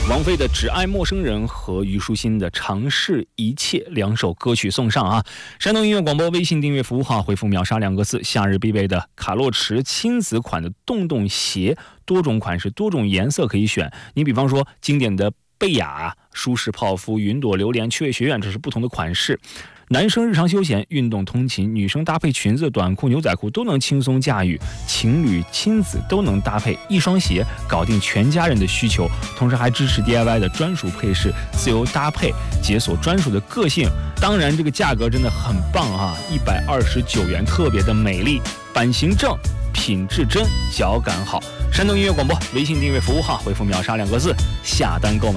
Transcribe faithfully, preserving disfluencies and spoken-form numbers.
王菲的《只爱陌生人》和虞书欣的《尝试一切》两首歌曲送上啊！山东音乐广播微信订阅服务号回复秒杀两个字，夏日必备的卡洛驰亲子款的洞洞鞋，多种款式、多种颜色可以选。你比方说经典的贝雅、舒适泡芙、云朵、榴莲、趣味学院，这是不同的款式。男生日常休闲、运动通勤，女生搭配裙子、短裤、牛仔裤都能轻松驾驭，情侣、亲子都能搭配一双鞋，搞定全家人的需求。同时还支持 D I Y 的专属配饰，自由搭配，解锁专属的个性。当然，这个价格真的很棒啊，一百二十九元，特别的美丽，版型正，品质真，脚感好。山东音乐广播微信订阅服务号回复秒杀两个字，下单购买。